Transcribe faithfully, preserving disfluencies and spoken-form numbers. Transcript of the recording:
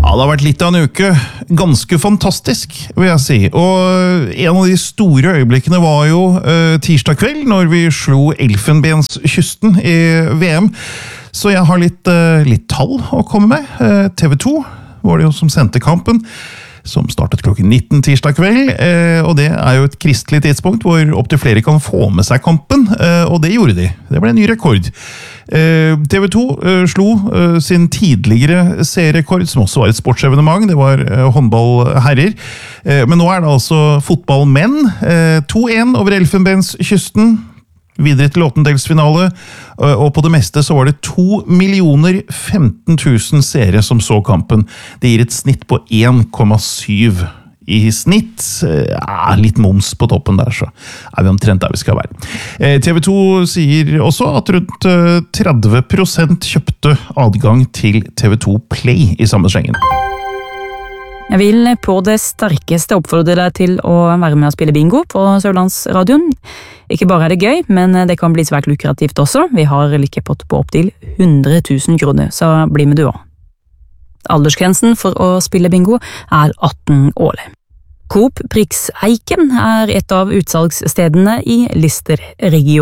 Ja, det har vært litt av en uke. Ganske fantastisk, vil jeg si. Og en av de store øyeblikkene var jo uh, tirsdag kveld, når vi slo Elfenbenskysten i V M. Så jeg har litt, uh, litt tall å komme med. Uh, T V to var det jo som sendte kampen, som startet klokken nitten tirsdag kveld, uh, og det er jo et kristelig tidspunkt hvor opp til flere kan få med seg kampen, uh, og det gjorde de. Det ble en ny rekord. T V to slo sin tidligere serierekord, som også var et sportsevenement. Det var håndballherrer. Men nå er det altså fotballmenn. to én over Elfenbenskysten. Videre til åttendedelsfinale. Og på det meste så var det to millioner femten tusen seere som så kampen. Det gir et snitt på én komma syv. I snitt, ja, litt moms på toppen der, så er vi omtrent der vi skal være. T V to sier også at rundt tretti prosent kjøpte adgang til T V to Play i samme slengen. Jeg vil på det sterkeste oppfordre deg til å være med og spille bingo på Sørlandsradioen. Ikke bare er det gøy, men det kan bli svært lukrativt også. Vi har likepott på opp til hundre tusen kroner, så bli med du også. Aldersgrensen for å spille bingo er atten år. Coop Prix Eiken er et av utsalgsstedene i Lister-regionen.